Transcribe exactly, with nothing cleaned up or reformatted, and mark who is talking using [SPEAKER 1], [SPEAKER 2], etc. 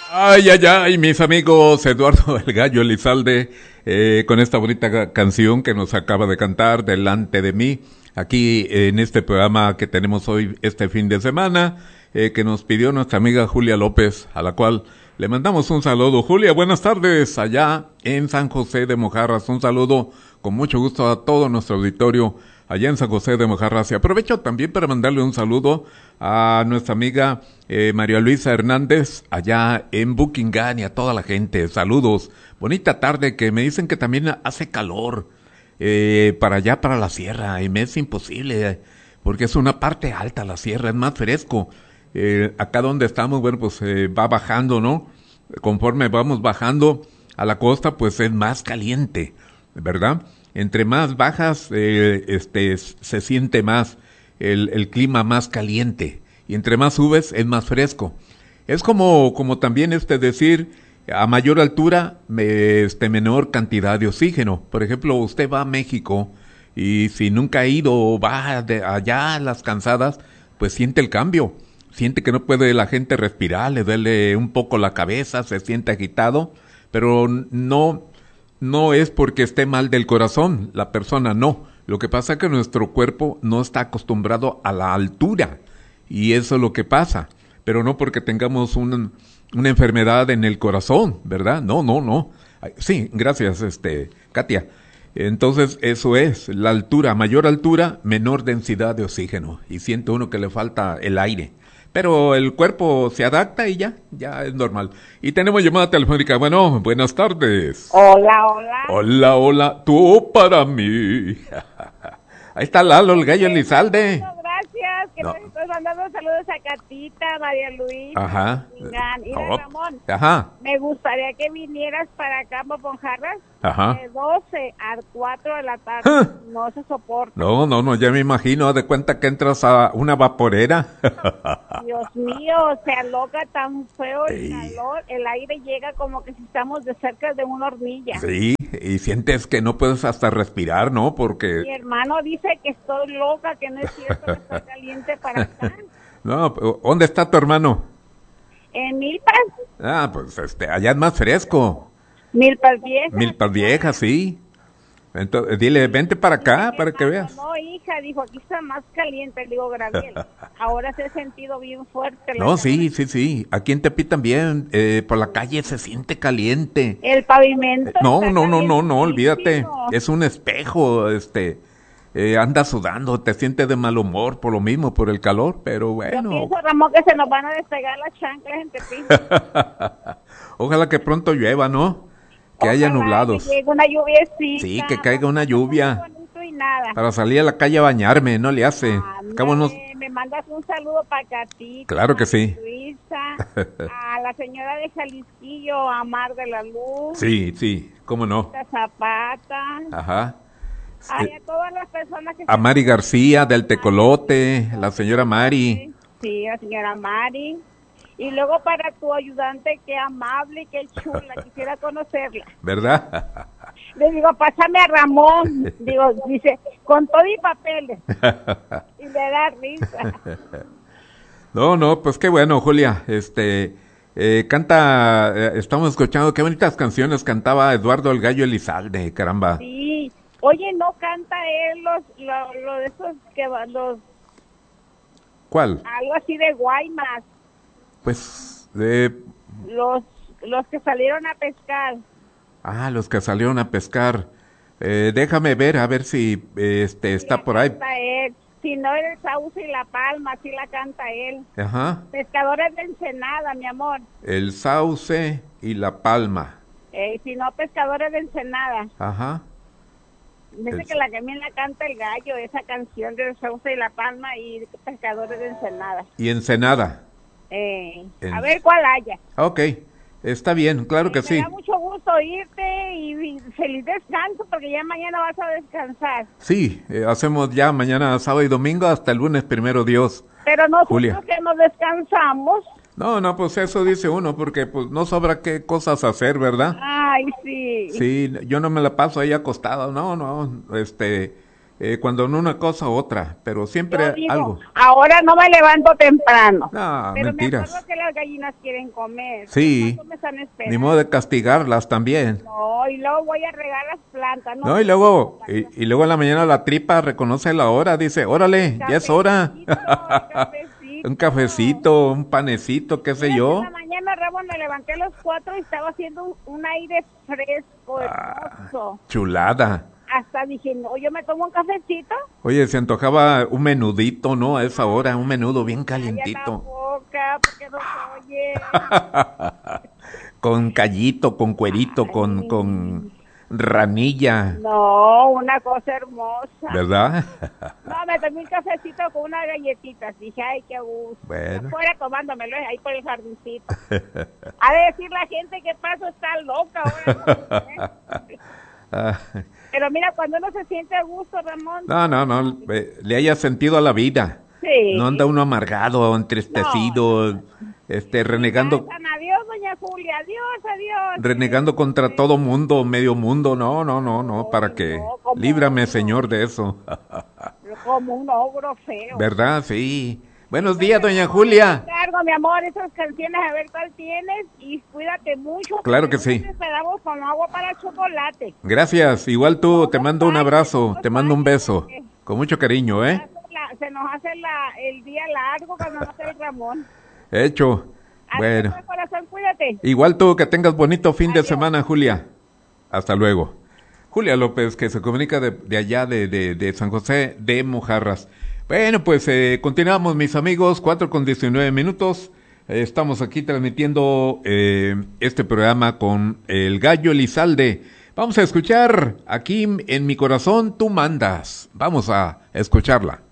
[SPEAKER 1] Ay, ay, ay, mis amigos, Eduardo el Gallo Elizalde, eh, con esta bonita ca- canción que nos acaba de cantar delante de mí, aquí en este programa que tenemos hoy, este fin de semana, eh, que nos pidió nuestra amiga Julia López, a la cual le mandamos un saludo. Julia, buenas tardes, allá en San José de Mojarras, un saludo con mucho gusto a todo nuestro auditorio allá en San José de Mojarras. Y aprovecho también para mandarle un saludo a nuestra amiga eh, María Luisa Hernández, allá en Buckingham, y a toda la gente. Saludos. Bonita tarde, que me dicen que también hace calor eh, para allá, para la sierra, y me es imposible, eh, porque es una parte alta la sierra, es más fresco. Eh, acá donde estamos, bueno, pues eh, va bajando, ¿no? Conforme vamos bajando a la costa, pues es más caliente, ¿verdad? Entre más bajas, eh, este, se siente más el, el clima más caliente, y entre más subes es más fresco. Es como, como también este decir, a mayor altura, me, este, menor cantidad de oxígeno. Por ejemplo, usted va a México y si nunca ha ido o va de allá a las cansadas, pues siente el cambio. Siente que no puede la gente respirar, le duele un poco la cabeza, se siente agitado, pero no, no es porque esté mal del corazón, la persona no. Lo que pasa es que nuestro cuerpo no está acostumbrado a la altura, y eso es lo que pasa, pero no porque tengamos una, una enfermedad en el corazón, ¿verdad? No, no, no. Ay, sí, gracias, este, Katia. Entonces, eso es, la altura, mayor altura, menor densidad de oxígeno, y siente uno que le falta el aire. Pero el cuerpo se adapta y ya, ya es normal. Y tenemos llamada telefónica. Bueno, buenas tardes.
[SPEAKER 2] Hola, hola.
[SPEAKER 1] Hola, hola, tú para mí. Ahí está Lalo, el Gallo Elizalde.
[SPEAKER 2] Muchas gracias, que
[SPEAKER 1] No.
[SPEAKER 2] nos estoy mandando saludos a Catita, María Luisa.
[SPEAKER 1] Ajá.
[SPEAKER 2] Mira,
[SPEAKER 1] Oh.
[SPEAKER 2] Ramón,
[SPEAKER 1] Ajá,
[SPEAKER 2] me gustaría que vinieras para acá, Ponjarras,
[SPEAKER 1] ajá.
[SPEAKER 2] de doce a cuatro de la tarde.
[SPEAKER 1] Ah.
[SPEAKER 2] No se soporta.
[SPEAKER 1] No, no, no, ya me imagino, haz de cuenta que entras a una vaporera.
[SPEAKER 2] Dios mío, se aloca tan feo el
[SPEAKER 1] Ey.
[SPEAKER 2] calor, el aire llega como que si estamos de cerca de una hornilla.
[SPEAKER 1] Sí, y sientes que no puedes hasta respirar, ¿no?
[SPEAKER 2] Mi
[SPEAKER 1] Porque,
[SPEAKER 2] hermano dice que estoy loca, que no es cierto, que está caliente para acá.
[SPEAKER 1] no, ¿dónde está tu hermano?
[SPEAKER 2] En Milpas,
[SPEAKER 1] Ah, pues este, allá es más fresco.
[SPEAKER 2] Milpas Viejas.
[SPEAKER 1] Milpas Viejas, sí. Entonces, dile, vente para acá,
[SPEAKER 2] Mi
[SPEAKER 1] para que
[SPEAKER 2] hermano,
[SPEAKER 1] veas.
[SPEAKER 2] No, hija, dijo, aquí está más caliente. Le digo, Gabriel, ahora se ha sentido bien fuerte. la
[SPEAKER 1] No, sí,
[SPEAKER 2] calor.
[SPEAKER 1] sí, sí. Aquí en Tepi también, eh, por la calle se siente caliente.
[SPEAKER 2] El pavimento.
[SPEAKER 1] No,
[SPEAKER 2] está
[SPEAKER 1] no, no, no, no, olvídate.
[SPEAKER 2] calientísimo.
[SPEAKER 1] Es un espejo, este, eh, anda sudando, te sientes de mal humor por lo mismo, por el calor, pero
[SPEAKER 2] Yo
[SPEAKER 1] bueno.
[SPEAKER 2] pienso, Ramón, que se nos van a despegar las chanclas en Tepic.
[SPEAKER 1] Ojalá que pronto llueva, ¿no? Que haya
[SPEAKER 2] Ojalá
[SPEAKER 1] nublados.
[SPEAKER 2] Que llegue una lluviecita.
[SPEAKER 1] Sí, que caiga una lluvia.
[SPEAKER 2] Muy bonito y nada.
[SPEAKER 1] Para salir a la calle a bañarme, no le hace. Al cabo no-
[SPEAKER 2] Ándale, me mandas un saludo para Catita.
[SPEAKER 1] Claro que sí.
[SPEAKER 2] Luisa, a la señora de Jalisquillo, a Mar de la Luz.
[SPEAKER 1] Sí, sí, cómo no.
[SPEAKER 2] A Zapata.
[SPEAKER 1] Ajá.
[SPEAKER 2] Ay,
[SPEAKER 1] Eh,
[SPEAKER 2] a todas las personas que
[SPEAKER 1] a Mari García del Tecolote, la señora Mari.
[SPEAKER 2] Sí, la señora Mari. Y luego para tu ayudante, qué amable y qué chula, quisiera conocerla.
[SPEAKER 1] ¿Verdad?
[SPEAKER 2] Le digo, pásame a Ramón. Digo, dice, con todo y papeles. Y le da risa.
[SPEAKER 1] No, no, pues qué bueno, Julia. Este, eh, canta, eh, estamos escuchando, qué bonitas canciones cantaba Eduardo el Gallo Elizalde, caramba.
[SPEAKER 2] Sí. Oye, ¿no canta él los, lo, lo de esos que van, los,
[SPEAKER 1] ¿Cuál?
[SPEAKER 2] algo así de Guaymas?
[SPEAKER 1] Pues, eh,
[SPEAKER 2] Los, los que salieron a pescar.
[SPEAKER 1] ah, los que salieron a pescar. Eh, déjame ver, a ver si eh, este está
[SPEAKER 2] La
[SPEAKER 1] por ahí.
[SPEAKER 2] canta él. Si no, el Sauce y la Palma, sí la canta él.
[SPEAKER 1] Ajá.
[SPEAKER 2] Pescadores de Ensenada, mi amor.
[SPEAKER 1] El Sauce y la Palma.
[SPEAKER 2] Eh, si no, Pescadores de Ensenada.
[SPEAKER 1] Ajá.
[SPEAKER 2] Dice
[SPEAKER 1] El-
[SPEAKER 2] que la que también la canta el gallo, esa canción del Sauce y la Palma y Pescadores de Ensenada.
[SPEAKER 1] Y Ensenada.
[SPEAKER 2] Eh,
[SPEAKER 1] En-
[SPEAKER 2] A ver cuál haya.
[SPEAKER 1] Ok, está bien, claro que
[SPEAKER 2] Me
[SPEAKER 1] sí.
[SPEAKER 2] da mucho gusto oírte y, y feliz descanso porque ya mañana vas a descansar.
[SPEAKER 1] Sí, eh, hacemos ya mañana sábado y domingo hasta el lunes, primero Dios.
[SPEAKER 2] Pero nosotros
[SPEAKER 1] Julia.
[SPEAKER 2] que nos descansamos.
[SPEAKER 1] No, no, pues eso dice uno, porque pues no sobra qué cosas hacer, ¿verdad?
[SPEAKER 2] Ay, sí.
[SPEAKER 1] Sí, yo no me la paso ahí acostado, no, no, este, eh, cuando no una cosa otra, pero siempre
[SPEAKER 2] digo,
[SPEAKER 1] algo.
[SPEAKER 2] Ahora no me levanto temprano.
[SPEAKER 1] No,
[SPEAKER 2] pero
[SPEAKER 1] mentiras.
[SPEAKER 2] me acuerdo que las gallinas quieren comer.
[SPEAKER 1] Sí,
[SPEAKER 2] Me están esperando.
[SPEAKER 1] ni modo de castigarlas también.
[SPEAKER 2] No, y luego voy a regar las plantas. No,
[SPEAKER 1] no y luego y, y luego en la mañana la tripa reconoce la hora, dice, órale, ya es hora. Un cafecito, un panecito, qué sé yo.
[SPEAKER 2] En la mañana, Ramón, me levanté a las cuatro y estaba haciendo un, un aire fresco, hermoso.
[SPEAKER 1] Ah, chulada.
[SPEAKER 2] Hasta dije, no, yo me tomo un cafecito.
[SPEAKER 1] Oye, se antojaba un menudito, ¿no? A esa hora, un menudo bien calientito.
[SPEAKER 2] La boca, porque no se oye.
[SPEAKER 1] Con callito, con cuerito, Ay. con con ranilla.
[SPEAKER 2] No, una cosa hermosa.
[SPEAKER 1] ¿Verdad?
[SPEAKER 2] No, me tomé un cafecito con unas galletitas. Dije, ay, qué gusto.
[SPEAKER 1] Bueno.
[SPEAKER 2] Fuera tomándomelo ahí por el jardincito. Ha de decir la gente que paso está loca ahora. Ah. Pero mira, cuando uno se siente a gusto, Ramón.
[SPEAKER 1] No, no, no, le haya sentido a la vida.
[SPEAKER 2] Sí.
[SPEAKER 1] No anda uno amargado, entristecido, no. este, renegando.
[SPEAKER 2] Adiós, doña Julia, adiós, adiós.
[SPEAKER 1] Renegando contra todo mundo, medio mundo. No, no, no, no, no ¿para qué? No, Líbrame, Señor, de eso.
[SPEAKER 2] Como un ogro feo.
[SPEAKER 1] ¿Verdad? Sí. Buenos días, doña Julia.
[SPEAKER 2] Cargo, mi amor, esas canciones, a ver cuál tienes y cuídate mucho.
[SPEAKER 1] Claro que sí.
[SPEAKER 2] Te esperamos con agua para chocolate.
[SPEAKER 1] Gracias, igual tú, te mando un abrazo, te mando un beso. Con mucho cariño, ¿eh?
[SPEAKER 2] Se nos hace la, el día largo cuando no esté el Ramón.
[SPEAKER 1] Hecho. Bueno.
[SPEAKER 2] Corazón, cuídate.
[SPEAKER 1] Igual tú, que tengas bonito fin Adiós. de semana, Julia. Hasta luego. Julia López, que se comunica de, de allá, de, de, de San José de Mojarras. Bueno, pues eh, continuamos, mis amigos, cuatro con diecinueve minutos. Eh, estamos aquí transmitiendo eh, este programa con el Gallo Elizalde. Vamos a escuchar aquí en Mi Corazón Tú Mandas. Vamos a escucharla.